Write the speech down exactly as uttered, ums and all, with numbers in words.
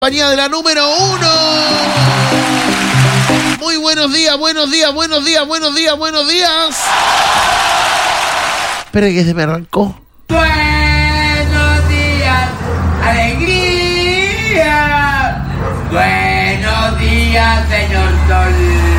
Compañía de la número uno. Muy buenos días, buenos días, buenos días, buenos días, buenos días. Espera que se me arrancó. Buenos días, alegría. Buenos días, señor Sol.